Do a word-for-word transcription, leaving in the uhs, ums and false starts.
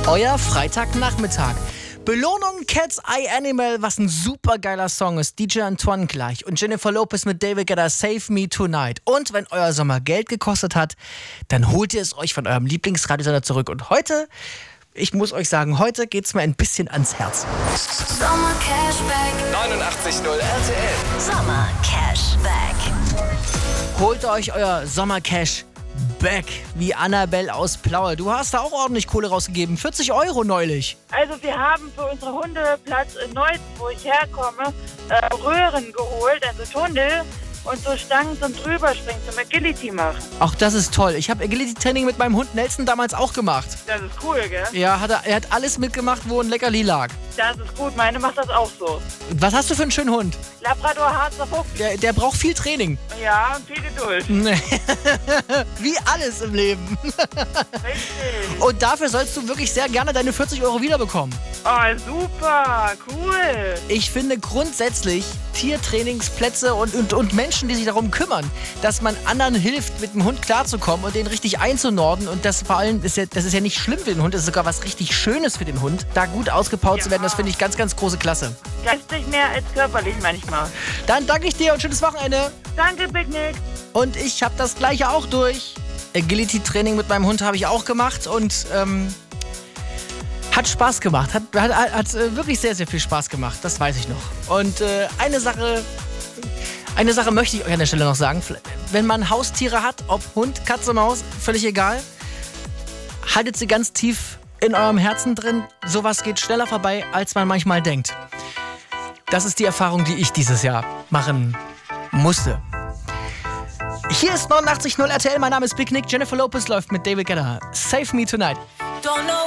Euer Freitagnachmittag. Belohnung Cat's Eye Animal, was ein super geiler Song ist. D J Antoine gleich und Jennifer Lopez mit David Guetta, Save Me Tonight. Und wenn euer Sommer Geld gekostet hat, dann holt ihr es euch von eurem Lieblingsradiosender zurück. Und heute, ich muss euch sagen, heute geht's mir ein bisschen ans Herz. Sommer Cashback. neunundachtzig Komma null R T L. Sommer Cashback. Holt euch euer Sommercash back, wie Annabelle aus Plaue. Du hast da auch ordentlich Kohle rausgegeben. vierzig Euro neulich. Also wir haben für unsere Hundeplatz in Neuss, wo ich herkomme, äh, Röhren geholt, also Tunnel und so Stangen zum Drüberspringen, zum Agility machen. Auch das ist toll. Ich habe Agility-Training mit meinem Hund Nelson damals auch gemacht. Das ist cool, gell? Ja, hat er, er hat alles mitgemacht, wo ein Leckerli lag. Das ist gut, meine macht das auch so. Was hast du für einen schönen Hund? Labrador Harzer Fuchs. Der, der braucht viel Training. Ja, und viel Geduld. Wie alles im Leben. Richtig. Und dafür sollst du wirklich sehr gerne deine vierzig Euro wiederbekommen. Oh, super, cool. Ich finde grundsätzlich Tiertrainingsplätze und, und, und Menschen, die sich darum kümmern, dass man anderen hilft, mit dem Hund klarzukommen und den richtig einzunorden. Und das vor allem ist ja, das ist ja nicht schlimm für den Hund, das ist sogar was richtig Schönes für den Hund, da gut ausgebaut Ja. zu werden. Das finde ich ganz, ganz große Klasse. Geistig mehr als körperlich manchmal. Dann danke ich dir und schönes Wochenende. Danke, Big Nick. Und ich habe das Gleiche auch durch. Agility-Training mit meinem Hund habe ich auch gemacht und ähm, hat Spaß gemacht. Hat, hat, hat äh, wirklich sehr, sehr viel Spaß gemacht. Das weiß ich noch. Und äh, eine Sache, eine Sache möchte ich euch an der Stelle noch sagen. Wenn man Haustiere hat, ob Hund, Katze, Maus, völlig egal, haltet sie ganz tief in eurem Herzen drin. Sowas geht schneller vorbei, als man manchmal denkt. Das ist die Erfahrung, die ich dieses Jahr machen musste. Hier ist neunundachtzig Komma null R T L, mein Name ist Big Nick. Jennifer Lopez läuft mit David Guetta. Save Me Tonight. Don't know